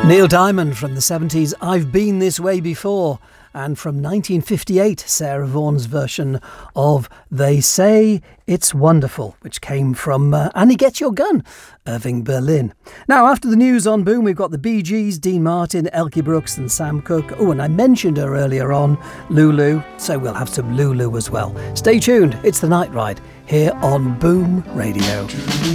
Neil Diamond from the 70s, I've Been This Way Before. And from 1958, Sarah Vaughan's version of They Say It's Wonderful, which came from Annie Get Your Gun, Irving Berlin. Now, after the news on Boom, we've got the Bee Gees, Dean Martin, Elkie Brooks and Sam Cooke. Oh, and I mentioned her earlier on, Lulu, so we'll have some Lulu as well. Stay tuned, it's The Night Ride here on Boom Radio.